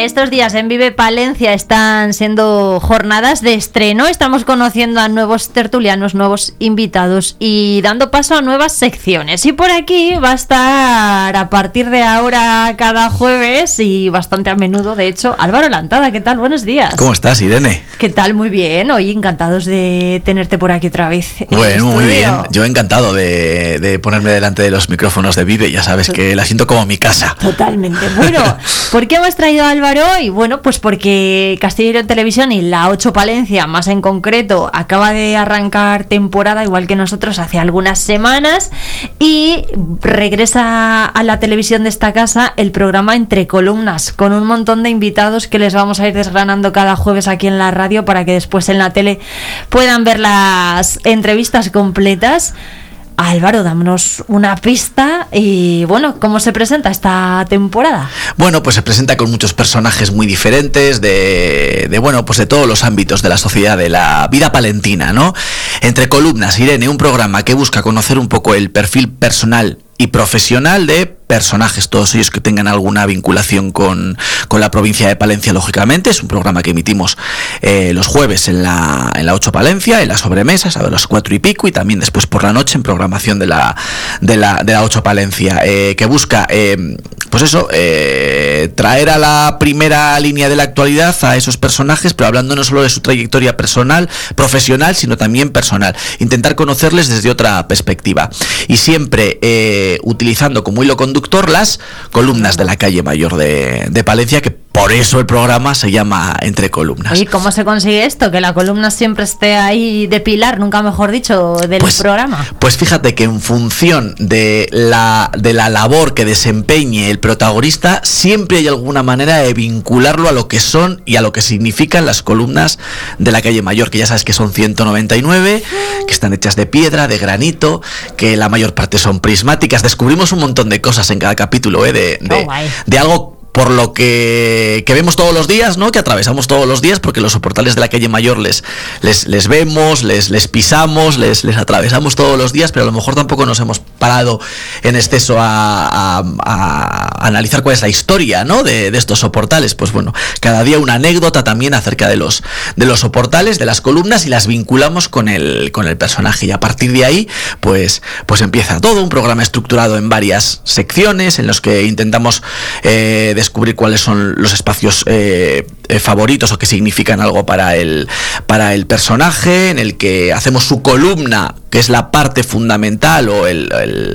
estos días en Vive Palencia están siendo jornadas de estreno. Estamos conociendo a nuevos tertulianos, nuevos invitados y dando paso a nuevas secciones. Y por aquí va a estar a partir de ahora cada jueves y bastante a menudo, de hecho, Álvaro Lantada. ¿Qué tal? Buenos días. ¿Cómo estás, Irene? ¿Qué tal? Muy bien. Hoy encantados de tenerte por aquí otra vez. Bueno, muy bien. Yo encantado de ponerme delante de los micrófonos de Vive. Ya sabes que la siento como mi casa. Totalmente. Bueno, ¿por qué hemos traído a Álvaro hoy? Bueno, pues porque Castilla y León Televisión y la 8 Palencia, más en concreto, acaba de arrancar temporada, igual que nosotros, hace algunas semanas, y regresa a la televisión de esta casa el programa Entre Columnas, con un montón de invitados que les vamos a ir desgranando cada jueves aquí en la radio para que después en la tele puedan ver las entrevistas completas. Álvaro, dámonos una pista y, bueno, ¿cómo se presenta esta temporada? Bueno, pues se presenta con muchos personajes muy diferentes de todos los ámbitos de la sociedad, de la vida palentina, ¿no? Entre Columnas, Irene, un programa que busca conocer un poco el perfil personal y profesional de personajes, todos ellos que tengan alguna vinculación con la provincia de Palencia, lógicamente. Es un programa que emitimos los jueves en la 8 Palencia, en las sobremesas, a las 4 y pico, y también después por la noche en programación de la 8 Palencia, que busca traer a la primera línea de la actualidad a esos personajes, pero hablando no solo de su trayectoria personal, profesional, sino también personal, intentar conocerles desde otra perspectiva, y siempre utilizando como hilo conductor las columnas de la calle mayor de Palencia, que por eso el programa se llama Entre Columnas. ¿Y cómo se consigue esto? Que la columna siempre esté ahí de pilar, nunca mejor dicho, del programa. Pues fíjate que en función de la labor que desempeñe el protagonista, siempre hay alguna manera de vincularlo a lo que son y a lo que significan las columnas de la calle mayor, que ya sabes que son 199, que están hechas de piedra, de granito, que la mayor parte son prismáticas. Descubrimos un montón de cosas en cada capítulo, de algo por lo que vemos todos los días, ¿no? Que atravesamos todos los días, porque los soportales de la calle mayor les vemos, les pisamos, les atravesamos todos los días, pero a lo mejor tampoco nos hemos parado en exceso a analizar cuál es la historia, ¿no? de estos soportales. Pues bueno, cada día una anécdota también acerca de los soportales, de las columnas, y las vinculamos con el personaje, y a partir de ahí pues empieza todo un programa estructurado en varias secciones en los que intentamos descubrir cuáles son los espacios favoritos o que significan algo para el personaje, en el que hacemos su columna, que es la parte fundamental o el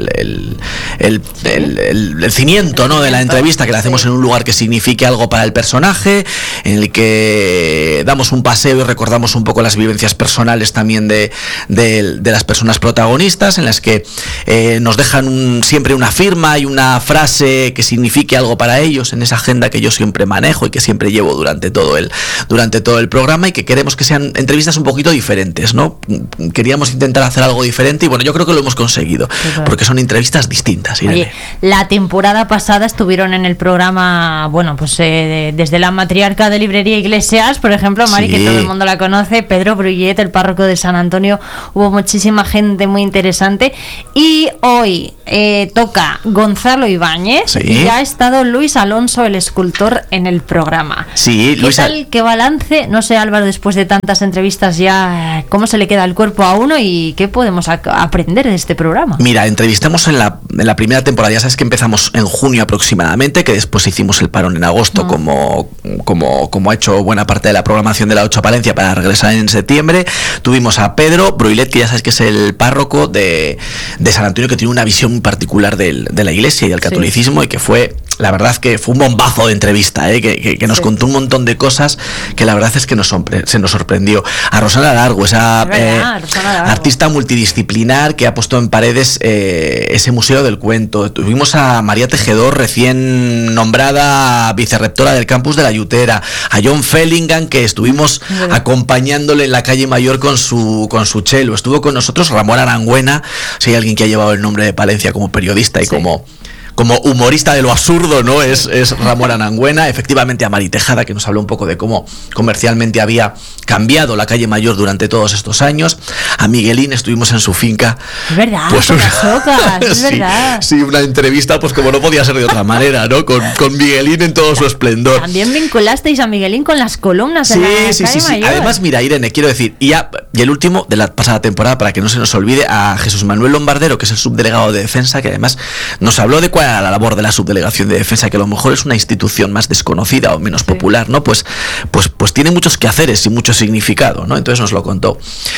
cimiento, ¿no?, de la entrevista, que la hacemos en un lugar que signifique algo para el personaje, en el que damos un paseo y recordamos un poco las vivencias personales también de las personas protagonistas, en las que nos dejan siempre una firma y una frase que signifique algo para ellos en esa agenda que yo siempre manejo y que siempre llevo durante todo el programa, y que queremos que sean entrevistas un poquito diferentes, ¿no? Queríamos intentar hacer algo diferente, y bueno, yo creo que lo hemos conseguido, porque son entrevistas distintas, Irene. Oye, la temporada pasada estuvieron en el programa, bueno, pues desde la matriarca de Librería Iglesias, por ejemplo, Mari, sí, que todo el mundo la conoce, Pedro Brullet, el párroco de San Antonio. Hubo muchísima gente muy interesante, y hoy toca Gonzalo Ibáñez, sí, y ha estado Luis Alonso, el escultor, en el programa. Sí, ¿Qué tal? ¿Qué balance? No sé, Álvaro, después de tantas entrevistas ya, ¿cómo se le queda el cuerpo a uno y qué podemos aprender de este programa? Mira, entrevistamos en la primera temporada, ya sabes que empezamos en junio aproximadamente, que después hicimos el parón en agosto, como ha hecho buena parte de la programación de la 8 Palencia, para regresar en septiembre. Tuvimos a Pedro Brullet, que ya sabes que es el párroco de San Antonio, que tiene una visión muy particular de la iglesia y del catolicismo, sí, y que fue, la verdad que fue un bombazo de entrevista, que nos contó un montón de cosas que la verdad es que se nos sorprendió. A Rosana Largo, esa artista multidisciplinar que ha puesto en paredes ese museo del cuento. Tuvimos a María Tejedor, recién nombrada vicerrectora del campus de la Yutera, a John Fellingham, que estuvimos acompañándole en la calle mayor con su chelo. Estuvo con nosotros Ramón Arangüena, si hay alguien que ha llevado el nombre de Palencia como periodista y como como humorista de lo absurdo, ¿no? Es Ramón Anangüena. Efectivamente, a Mari Tejada, que nos habló un poco de cómo comercialmente había cambiado la calle Mayor durante todos estos años. A Miguelín, estuvimos en su finca. Es verdad, pues con las ocas, es verdad. Sí, una entrevista, pues como no podía ser de otra manera, ¿no? Con Miguelín en todo su esplendor. También vinculasteis a Miguelín con las columnas en la calle Mayor. Además, mira, Irene, quiero decir, y el último de la pasada temporada, para que no se nos olvide, a Jesús Manuel Lombardero, que es el subdelegado de Defensa, que además nos habló de cuál era la labor de la subdelegación de Defensa, que a lo mejor es una institución más desconocida o menos popular, ¿no? Pues tiene muchos quehaceres y mucho significado, ¿no? Entonces nos lo contó.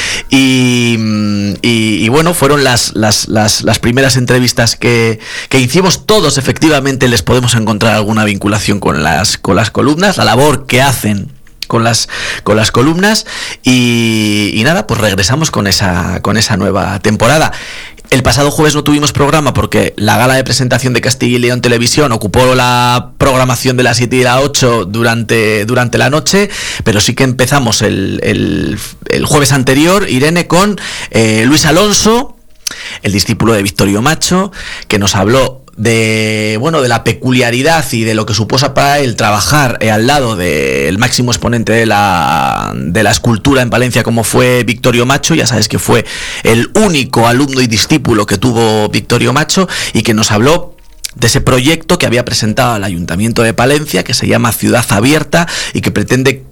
Y bueno, fueron las primeras entrevistas que hicimos. Todos, efectivamente, les podemos encontrar alguna vinculación con las columnas, la labor que hacen con las columnas, y nada, pues regresamos con esa nueva temporada. El pasado jueves no tuvimos programa porque la gala de presentación de Castilla y León Televisión ocupó la programación de las 7 y las 8 durante la noche, pero sí que empezamos el jueves anterior, Irene, con Luis Alonso, el discípulo de Victorio Macho, que nos habló de la peculiaridad y de lo que supuso para él trabajar al lado del máximo exponente de la escultura en Palencia, como fue Victorio Macho. Ya sabes que fue el único alumno y discípulo que tuvo Victorio Macho, y que nos habló de ese proyecto que había presentado al Ayuntamiento de Palencia, que se llama Ciudad Abierta, y que pretende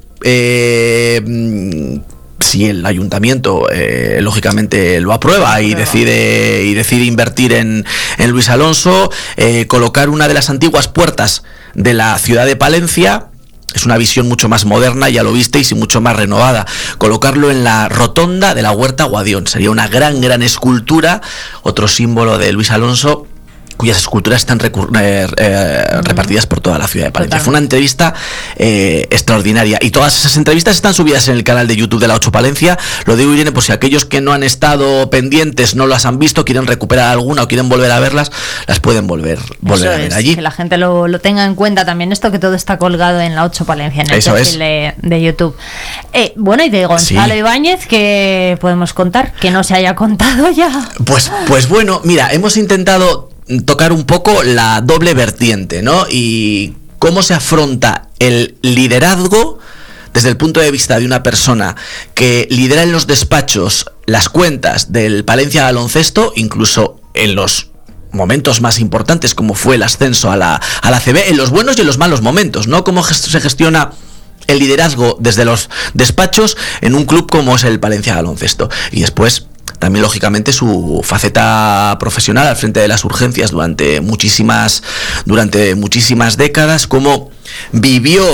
si el ayuntamiento lógicamente lo aprueba y decide invertir en Luis Alonso, colocar una de las antiguas puertas de la ciudad de Palencia. Es una visión mucho más moderna, ya lo visteis, y mucho más renovada. Colocarlo en la rotonda de la Huerta Guadión. Sería una gran escultura, otro símbolo de Luis Alonso, cuyas esculturas están repartidas por toda la ciudad de Palencia. Fue una entrevista extraordinaria, y todas esas entrevistas están subidas en el canal de YouTube de la 8 Palencia. Lo digo, Irene, por si aquellos que no han estado pendientes, no las han visto, quieren recuperar alguna o quieren volver a verlas, las pueden volver a ver allí. Que la gente lo tenga en cuenta también, esto, que todo está colgado en la 8 Palencia, en el perfil de YouTube. Bueno, y de Gonzalo Ibáñez, ¿qué podemos contar que no se haya contado ya? Pues bueno, mira, hemos intentado tocar un poco la doble vertiente, ¿no? Y cómo se afronta el liderazgo desde el punto de vista de una persona que lidera en los despachos las cuentas del Palencia Baloncesto, incluso en los momentos más importantes, como fue el ascenso a la ACB, en los buenos y en los malos momentos, ¿no? Cómo se gestiona el liderazgo desde los despachos en un club como es el Palencia Baloncesto. Y después también, lógicamente, su faceta profesional al frente de las urgencias durante muchísimas décadas, cómo vivió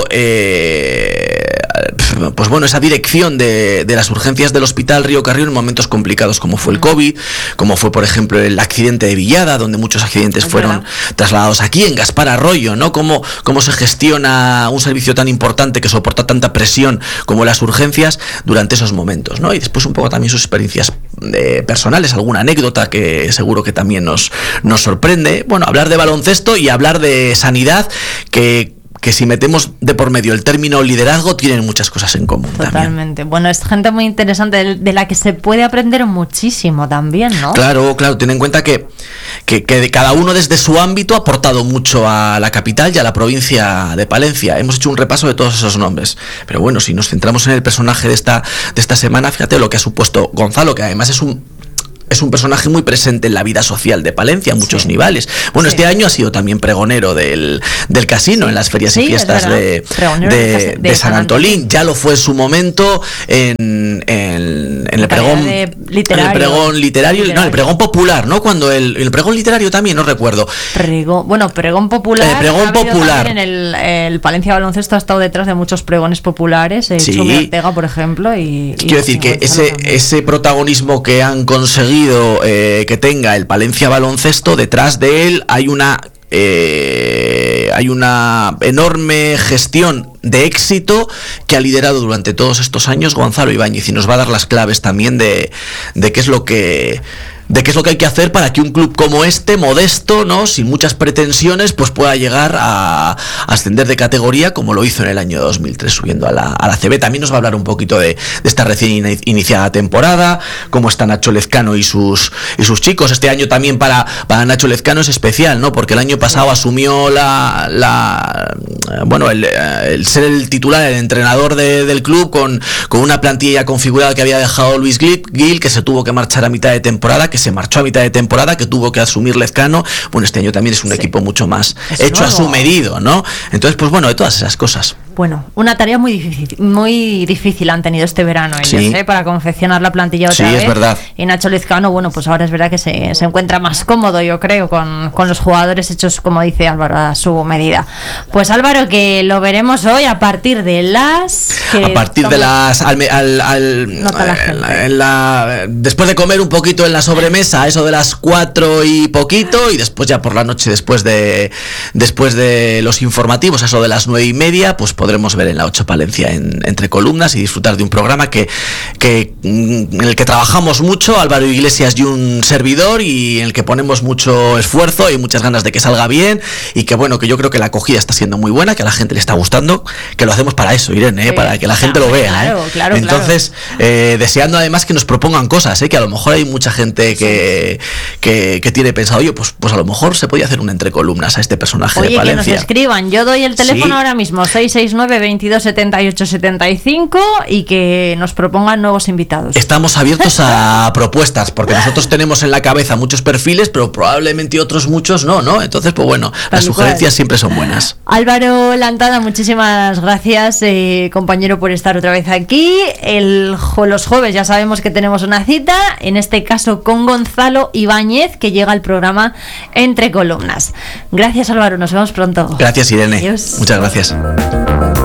esa dirección de las urgencias del Hospital Río Carrión en momentos complicados, como fue el COVID, como fue, por ejemplo, el accidente de Villada, donde muchos accidentes fueron trasladados aquí, en Gaspar Arroyo, ¿no? Cómo se gestiona un servicio tan importante que soporta tanta presión como las urgencias durante esos momentos, ¿no? Y después un poco también sus experiencias personales, alguna anécdota que seguro que también nos sorprende. Bueno, hablar de baloncesto y hablar de sanidad, que si metemos de por medio el término liderazgo, tienen muchas cosas en común. Totalmente. También. Bueno, es gente muy interesante, de la que se puede aprender muchísimo también, ¿no? Claro, ten en cuenta que cada uno desde su ámbito ha aportado mucho a la capital y a la provincia de Palencia. Hemos hecho un repaso de todos esos nombres, pero bueno, si nos centramos en el personaje de esta semana, fíjate lo que ha supuesto Gonzalo, que además es un personaje muy presente en la vida social de Palencia a muchos niveles. Bueno, este año ha sido también pregonero del casino en las ferias y fiestas de San Antolín. Ya lo fue en su momento en el pregón literario. El pregón popular, ¿no? Cuando el pregón literario también, no recuerdo. Pregón popular. Pregón popular. El Palencia Baloncesto ha estado detrás de muchos pregones populares. Chumi Ortega, por ejemplo. Quiero decir que ese protagonismo que han conseguido que tenga el Palencia Baloncesto, detrás de él hay una enorme gestión de éxito que ha liderado durante todos estos años Gonzalo Ibáñez, y nos va a dar las claves también de qué es lo que de qué es lo que hay que hacer para que un club como este, modesto, ¿no?, sin muchas pretensiones, pues pueda llegar a ascender de categoría, como lo hizo en el año 2003 subiendo a la ACB. También nos va a hablar un poquito de esta recién iniciada temporada, cómo está Nacho Lezcano y sus chicos. Este año también para Nacho Lezcano es especial, ¿no?, porque el año pasado asumió el ser el titular, el entrenador del club, con una plantilla configurada que había dejado Luis Gil, que se tuvo que marchar a mitad de temporada, que se marchó a mitad de temporada, que tuvo que asumir Lezcano. Bueno, este año también es un equipo mucho más hecho a su medida, ¿no? Entonces, pues bueno, de todas esas cosas. Bueno, una tarea muy difícil han tenido este verano ellos, para confeccionar la plantilla otra vez. Sí, es verdad. Y Nacho Lezcano, bueno, pues ahora es verdad que se encuentra más cómodo, yo creo, con los jugadores hechos, como dice Álvaro, a su medida. Pues Álvaro, que lo veremos hoy a partir de las... después de comer un poquito en la sobremesa, eso de las 4 y poquito, y después ya por la noche, después de los informativos, eso de las 9:30, pues podremos ver en la 8 Palencia entre columnas y disfrutar de un programa en el que trabajamos mucho, Álvaro Iglesias y un servidor, y en el que ponemos mucho esfuerzo y muchas ganas de que salga bien, y que bueno, que yo creo que la acogida está siendo muy buena, que a la gente le está gustando, que lo hacemos para eso, Irene, para que la gente lo vea. Claro, entonces, deseando además que nos propongan cosas, que a lo mejor hay mucha gente que tiene pensado, oye, pues a lo mejor se podía hacer un entre columnas a este personaje de Palencia. Que nos escriban, yo doy el teléfono ahora mismo, 669-2278-75, y que nos propongan nuevos invitados. Estamos abiertos a propuestas, porque nosotros tenemos en la cabeza muchos perfiles, pero probablemente otros muchos no. Entonces, pues bueno, las sugerencias siempre son buenas. Álvaro Lantada, muchísimas gracias, compañero, por estar otra vez aquí. Los jueves ya sabemos que tenemos una cita, en este caso con Gonzalo Ibáñez, que llega al programa Entre Columnas. Gracias, Álvaro, nos vemos pronto. Gracias, Irene. Adiós. Muchas gracias.